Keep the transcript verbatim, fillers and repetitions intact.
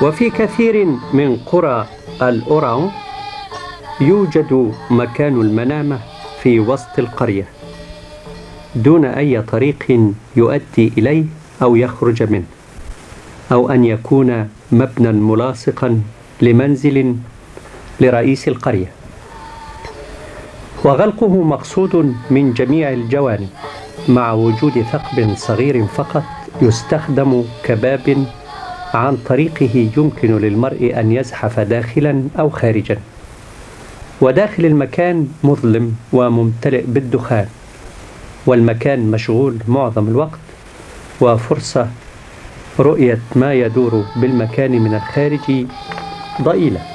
وفي كثير من قرى الأوران يوجد مكان المنامة في وسط القرية دون أي طريق يؤدي إليه أو يخرج منه، أو أن يكون مبنى ملاصقا لمنزل لرئيس القرية، وغلقه مقصود من جميع الجوانب مع وجود ثقب صغير فقط يستخدم كباب عن طريقه يمكن للمرء أن يزحف داخلا أو خارجا. وداخل المكان مظلم وممتلئ بالدخان، والمكان مشغول معظم الوقت، وفرصة رؤية ما يدور بالمكان من الخارج ضئيلة.